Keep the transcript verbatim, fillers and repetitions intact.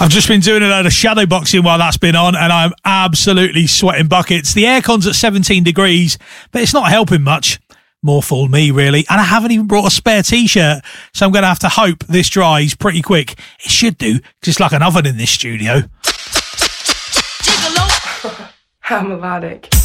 I've just been doing a load of shadow boxing while that's been on, and I'm absolutely sweating buckets. The aircon's at seventeen degrees, but it's not helping much. More fool me, really. And I haven't even brought a spare T-shirt, so I'm going to have to hope this dries pretty quick. It should do, because it's like an oven in this studio. How melodic.